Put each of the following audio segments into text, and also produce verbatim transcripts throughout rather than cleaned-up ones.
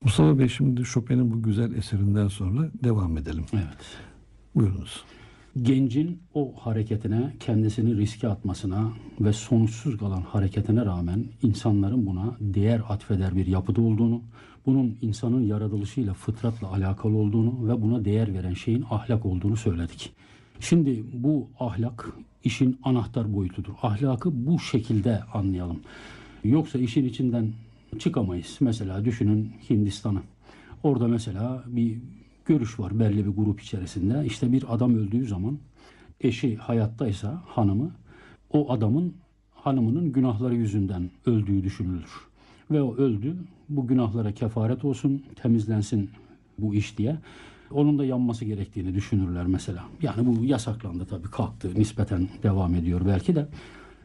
Mustafa Bey, şimdi Chopin'in bu güzel eserinden sonra devam edelim. Evet. Buyurunuz. Gencin o hareketine, kendisini riske atmasına ve sonuçsuz kalan hareketine rağmen insanların buna değer atfeder bir yapıda olduğunu, bunun insanın yaratılışıyla, fıtratla alakalı olduğunu ve buna değer veren şeyin ahlak olduğunu söyledik. Şimdi bu ahlak işin anahtar boyutudur. Ahlakı bu şekilde anlayalım. Yoksa işin içinden çıkamayız. Mesela düşünün Hindistan'ı. Orada mesela bir görüş var belli bir grup içerisinde. İşte bir adam öldüğü zaman eşi hayattaysa hanımı, o adamın hanımının günahları yüzünden öldüğü düşünülür. Ve o öldü, bu günahlara kefaret olsun, temizlensin bu iş diye. Onun da yanması gerektiğini düşünürler mesela. Yani bu yasaklandı tabii, kalktı, nispeten devam ediyor belki de.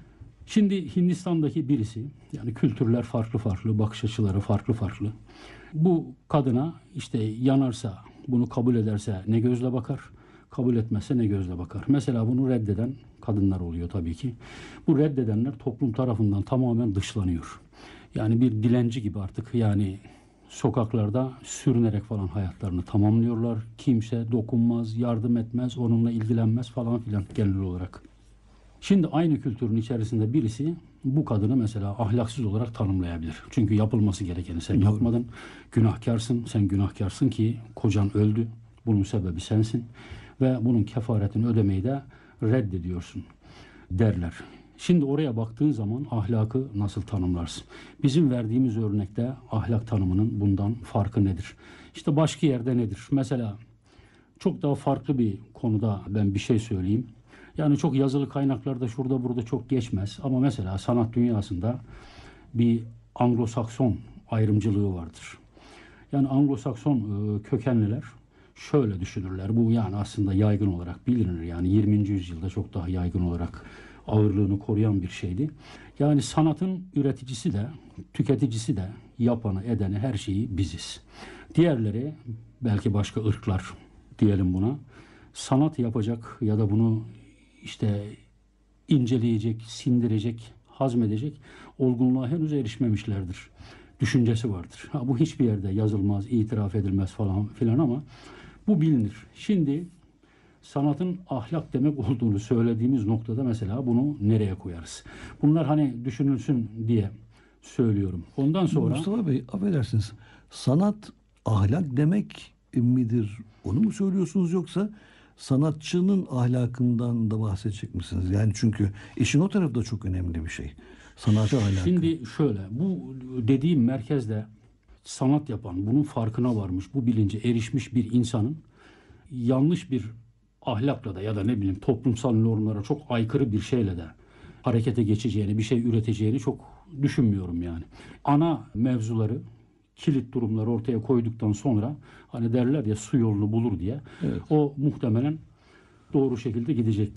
Şimdi Hindistan'daki birisi, yani kültürler farklı farklı, bakış açıları farklı farklı. Bu kadına işte yanarsa, bunu kabul ederse ne gözle bakar, kabul etmezse ne gözle bakar. Mesela bunu reddeden kadınlar oluyor tabii ki. Bu reddedenler toplum tarafından tamamen dışlanıyor. Yani bir dilenci gibi artık, yani sokaklarda sürünerek falan hayatlarını tamamlıyorlar. Kimse dokunmaz, yardım etmez, onunla ilgilenmez falan filan genel olarak. Şimdi aynı kültürün içerisinde birisi bu kadını mesela ahlaksız olarak tanımlayabilir. Çünkü yapılması gerekeni sen yapmadın. Günahkarsın, sen günahkarsın ki kocan öldü. Bunun sebebi sensin. Ve bunun kefaretini ödemeyi de reddediyorsun derler. Şimdi oraya baktığın zaman ahlakı nasıl tanımlarsın? Bizim verdiğimiz örnekte ahlak tanımının bundan farkı nedir? İşte başka yerde nedir? Mesela çok daha farklı bir konuda ben bir şey söyleyeyim. Yani çok yazılı kaynaklarda şurada burada çok geçmez. Ama mesela sanat dünyasında bir Anglo-Sakson ayrımcılığı vardır. Yani Anglo-Sakson e, kökenliler şöyle düşünürler. Bu yani aslında yaygın olarak bilinir. Yani yirminci yüzyılda çok daha yaygın olarak ağırlığını koruyan bir şeydi. Yani sanatın üreticisi de, tüketicisi de, yapanı, edeni, her şeyi biziz. Diğerleri, belki başka ırklar diyelim buna, sanat yapacak ya da bunu işte inceleyecek, sindirecek, hazmedecek olgunluğa henüz erişmemişlerdir. Düşüncesi vardır. Ha, bu hiçbir yerde yazılmaz, itiraf edilmez falan filan ama bu bilinir. Şimdi sanatın ahlak demek olduğunu söylediğimiz noktada mesela bunu nereye koyarız? Bunlar hani düşünülsün diye söylüyorum. Ondan sonra Mustafa Bey, affedersiniz. Sanat ahlak demek midir? Onu mu söylüyorsunuz, yoksa sanatçının ahlakından da bahsedecek misiniz? Yani çünkü işin o tarafı da çok önemli bir şey. Sanatçı ahlakı. şimdi şöyle, bu dediğim merkezde sanat yapan, bunun farkına varmış, bu bilince erişmiş bir insanın yanlış bir ahlakla da ya da ne bileyim toplumsal normlara çok aykırı bir şeyle de harekete geçeceğini, bir şey üreteceğini çok düşünmüyorum yani. Ana mevzuları, kilit durumları ortaya koyduktan sonra hani derler ya, su yolunu bulur diye, Evet. o muhtemelen doğru şekilde gidecek.